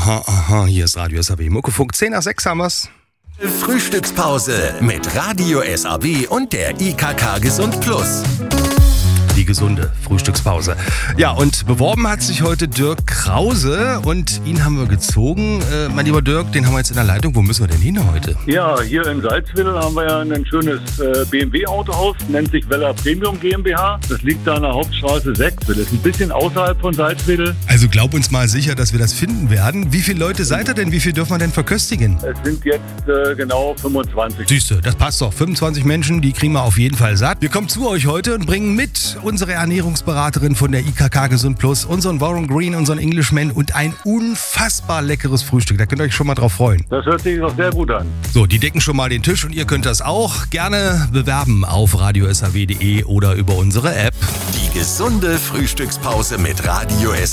Aha, hier ist Radio SAW. Muckefunk, 10 nach 6 haben wir's. Frühstückspause mit Radio SAW und der IKK Gesund Plus. Die gesunde Frühstückspause. Ja, und beworben hat sich heute Dirk Krause und ihn haben wir gezogen. Mein lieber Dirk, den haben wir jetzt in der Leitung. Wo müssen wir denn hin heute? Ja, hier in Salzwedel haben wir ja ein schönes BMW-Autohaus, nennt sich Weller Premium GmbH. Das liegt da an der Hauptstraße 6. Das ist ein bisschen außerhalb von Salzwedel. Also glaub uns mal sicher, dass wir das finden werden. Wie viele Leute seid ihr denn? Wie viel dürfen wir denn verköstigen? Es sind jetzt genau 25. Siehste, das passt doch. 25 Menschen, die kriegen wir auf jeden Fall satt. Wir kommen zu euch heute und bringen mit unsere Ernährungsberaterin von der IKK Gesund Plus, unseren Warren Green, unseren Englishman und ein unfassbar leckeres Frühstück. Da könnt ihr euch schon mal drauf freuen. Das hört sich doch sehr gut an. So, die decken schon mal den Tisch und ihr könnt das auch gerne bewerben auf radiosaw.de oder über unsere App. Die gesunde Frühstückspause mit Radio SAW.